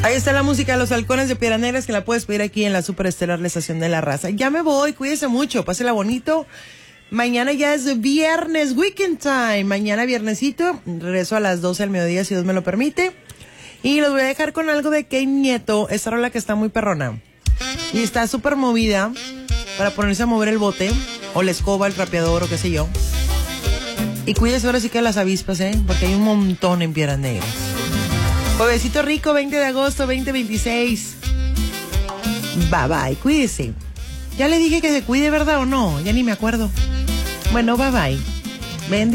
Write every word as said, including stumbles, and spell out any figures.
Ahí está la música de Los Halcones de Piedras Negras, que la puedes pedir aquí en la Superestelar, la estación de la raza. Ya me voy, cuídese mucho, pásela bonito. Mañana ya es viernes, weekend time. Mañana viernesito, regreso a las doce del mediodía, si Dios me lo permite. Y los voy a dejar con algo de Kate Nieto, esta rola que está muy perrona. Y está súper movida para ponerse a mover el bote, o la escoba, el trapeador, o qué sé yo. Y cuídese ahora sí que las avispas, ¿eh? Porque hay un montón en Piedras Negras. Juevesito rico, veinte de agosto, veinte veintiséis. Bye bye, cuídese. Ya le dije que se cuide, ¿verdad o no? Ya ni me acuerdo. Bueno, bye bye. Bendiciones.